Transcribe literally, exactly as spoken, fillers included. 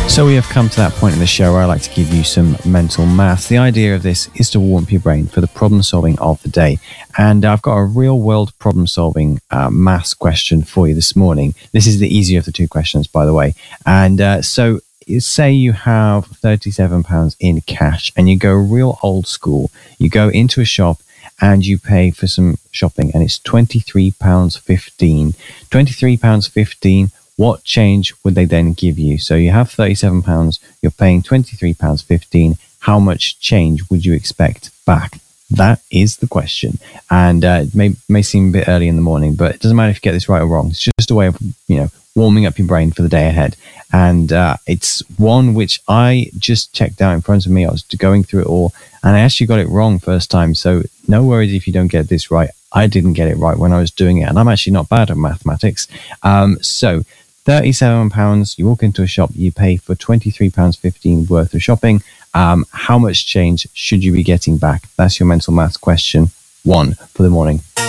So we have come to that point in the show where I like to give you some mental maths. The idea of this is to warm up your brain for the problem solving of the day. And I've got a real world problem solving uh, maths question for you this morning. This is the easier of the two questions, by the way. And uh, so say you have thirty-seven pounds in cash and you go real old school. You go into a shop and you pay for some shopping and it's twenty-three pounds fifteen. twenty-three pounds fifteen. What change would they then give you? So you have thirty-seven pounds, you're paying twenty-three pounds fifteen. How much change would you expect back? That is the question. And uh, it may, may seem a bit early in the morning, but it doesn't matter if you get this right or wrong. It's just a way of, you know, warming up your brain for the day ahead. And uh, it's one which I just checked out in front of me. I was going through it all and I actually got it wrong first time. So no worries if you don't get this right. I didn't get it right when I was doing it. And I'm actually not bad at mathematics. Um, so thirty-seven pounds, you walk into a shop, you pay for twenty-three pounds fifteen worth of shopping. Um, how much change should you be getting back? That's your mental maths question one for the morning.